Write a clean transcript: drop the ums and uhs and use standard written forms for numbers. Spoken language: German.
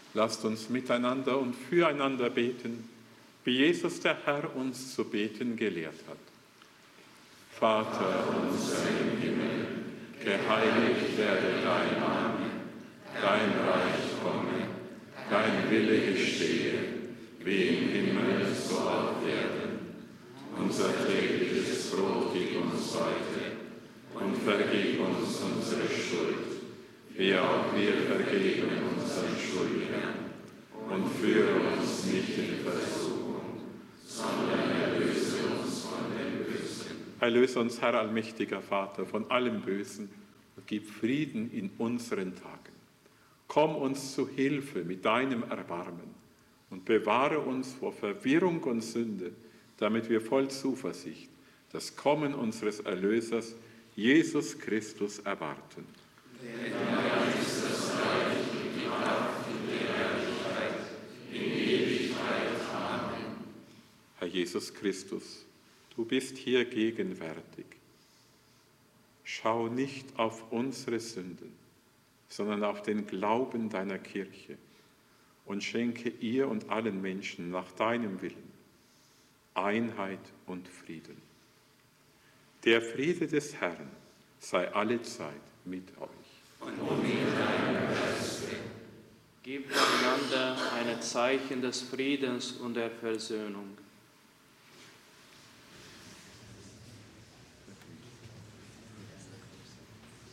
Lasst uns miteinander und füreinander beten, wie Jesus der Herr uns zu beten gelehrt hat. Vater unser im Himmel, geheiligt werde dein Name, dein Reich komme, dein Wille geschehe, wie im Himmel so auf Erden. Unser tägliches Brot gib uns heute und vergib uns unsere Schuld, wie auch wir vergeben unseren Schuldigern. Und führe uns nicht in Versuchung, sondern erlöse uns von dem Bösen. Erlöse uns, Herr allmächtiger Vater, von allem Bösen und gib Frieden in unseren Tagen. Komm uns zu Hilfe mit deinem Erbarmen und bewahre uns vor Verwirrung und Sünde, damit wir voll Zuversicht das Kommen unseres Erlösers, Jesus Christus, erwarten. Denn dein ist das Reich und die Macht und die Herrlichkeit in Ewigkeit. Amen. Herr Jesus Christus, du bist hier gegenwärtig. Schau nicht auf unsere Sünden, sondern auf den Glauben deiner Kirche und schenke ihr und allen Menschen nach deinem Willen Einheit und Frieden. Der Friede des Herrn sei allezeit mit euch. Und mit deinem Geiste. Gebt einander ein Zeichen des Friedens und der Versöhnung.